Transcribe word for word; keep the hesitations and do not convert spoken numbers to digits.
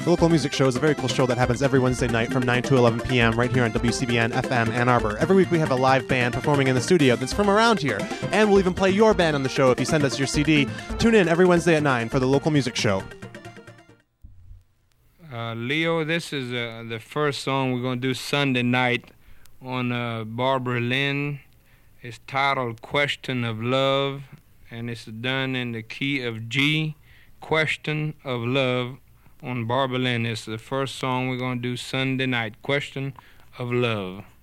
The Local Music Show is a very cool show that happens every Wednesday night from nine to eleven p.m. right here on W C B N F M Ann Arbor. Every week we have a live band performing in the studio that's from around here, and we'll even play your band on the show if you send us your C D. Tune in every Wednesday at nine for The Local Music Show. Uh, Leo, this is uh, the first song we're going to do Sunday night on uh, Barbara Lynn. It's titled Question of Love, and it's done in the key of G, Question of Love, on Barbara Lynn. It's the first song we're going to do Sunday night, Question of Love.